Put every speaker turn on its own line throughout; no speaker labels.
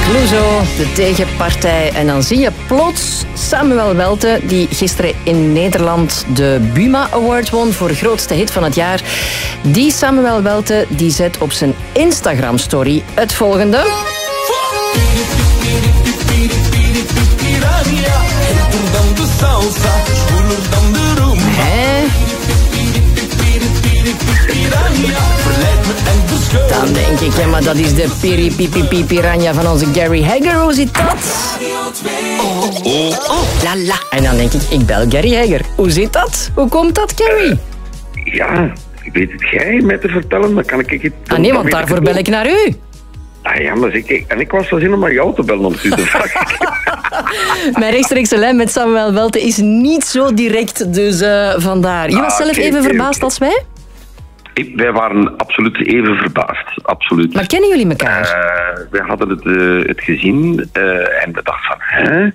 Clouseau, de tegenpartij. En dan zie je plots Samuel Welte, die gisteren in Nederland de Buma Award won voor grootste hit van het jaar. Die Samuel Welte die zet op zijn Instagram-story het volgende. Dan denk ik, ja, maar dat is de piri piranha van onze Gary Hegger. Hoe zit dat? La la. En dan denk ik bel Gary Hegger. Hoe zit dat? Hoe komt dat, Gary?
Ja, ik weet het jij mij te vertellen, dan kan ik het...
Nee, want daarvoor bel ik naar u.
Ah ja, maar ik was wel zin om naar jou te bellen om u te vragen.
Mijn rechtstreekse lijn met Samuel Welte is niet zo direct, dus vandaar. Je was zelf even verbaasd als wij?
Wij waren absoluut even verbaasd, absoluut.
Maar kennen jullie elkaar?
We hadden het gezien en we dachten van, hè?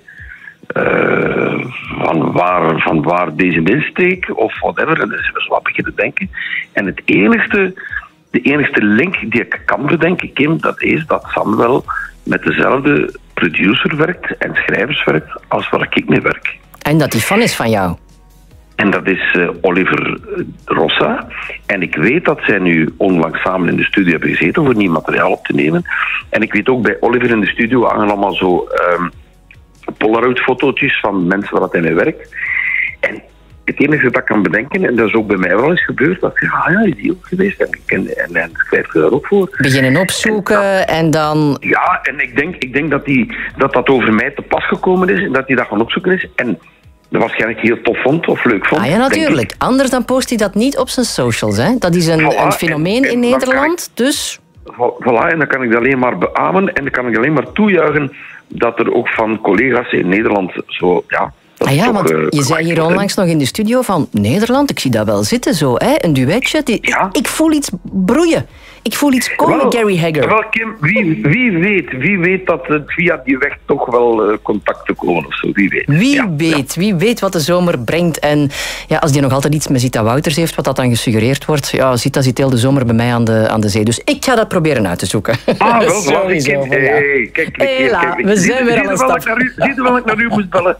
Van waar deze insteek of whatever. En dus we zo wat beginnen denken. En de enigste link die ik kan bedenken, Kim, dat is dat Samuel met dezelfde producer werkt en schrijvers werkt als waar ik mee werk.
En dat hij fan is van jou?
En dat is Oliver Rossa. En ik weet dat zij nu onlangs samen in de studio hebben gezeten voor nieuw materiaal op te nemen. En ik weet ook bij Oliver in de studio hangen allemaal zo Polaroid-fotootjes van mensen waar hij mee werkt. En het enige dat ik kan bedenken, en dat is ook bij mij wel eens gebeurd, dat ik ja, is die ook geweest? En schrijf je daar ook voor.
Beginnen opzoeken en dan...
Ja, en ik denk dat over mij te pas gekomen is en dat hij dat gaan opzoeken is. En dat waarschijnlijk heel tof vond of leuk vond.
Ah ja, natuurlijk. Anders dan post hij dat niet op zijn socials. Hè? Dat is een fenomeen in Nederland, dus...
Voilà, en dan kan ik dat alleen maar beamen en dan kan ik alleen maar toejuichen dat er ook van collega's in Nederland zo... Ja,
ah ja, want je zei hier onlangs nog in de studio van Nederland, ik zie dat wel zitten zo, hè? Een duetje. Ja. Ik voel iets broeien. Ik voel iets komen, Gary Hegger.
Wel, Kim, wie weet dat het via die weg toch wel contacten komen of zo. Wie
weet wat de zomer brengt. En ja, als die nog altijd iets met Zita Wouters heeft, wat dat dan gesuggereerd wordt, ja, Zita zit heel de zomer bij mij aan de zee. Dus ik ga dat proberen uit te zoeken.
Ah, wel, sowieso. Kijk,
we zijn weer aan een stap.
Zie je wel ik naar u moest bellen?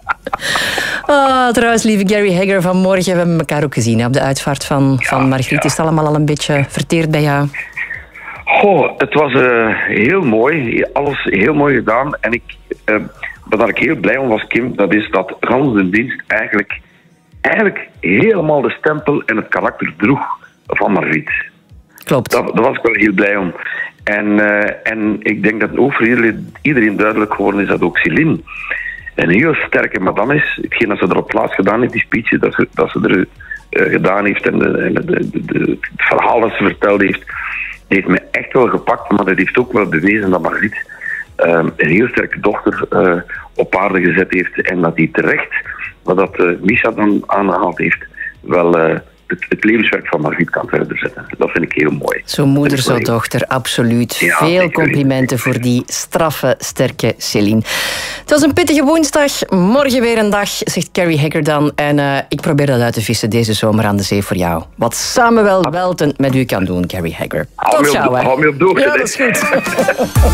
Trouwens, lieve Gary Hegger, vanmorgen hebben we elkaar ook gezien. Hè, op de uitvaart van Margriet. Ja. Is het allemaal al een beetje verteerd bij jou?
Goh, het was heel mooi. Alles heel mooi gedaan. En waar ik heel blij om was, Kim, dat is dat gans de dienst eigenlijk helemaal de stempel en het karakter droeg van Margriet.
Klopt.
Daar was ik wel heel blij om. En ik denk dat ook voor iedereen duidelijk geworden is dat ook Céline een heel sterke madame is. Hetgeen dat ze er op plaats gedaan heeft, die speech dat ze er gedaan heeft en het verhaal dat ze verteld heeft me echt wel gepakt, maar dat heeft ook wel bewezen dat Margriet een heel sterke dochter op aarde gezet heeft en dat die terecht, wat dat Misha dan aangehaald heeft, wel het levenswerk van Margriet kan verder zetten. Dat vind ik heel mooi.
Zo moeder, zo dochter, absoluut. Ja, veel complimenten voor die straffe, sterke Céline. Het was een pittige woensdag, morgen weer een dag, zegt Gary Hegger dan. En ik probeer dat uit te vissen deze zomer aan de zee voor jou. Wat Samuel Welte met u kan doen, Gary Hegger. Tot gauw, hè.
Hou me op de hoogte.
Ja, dat is goed.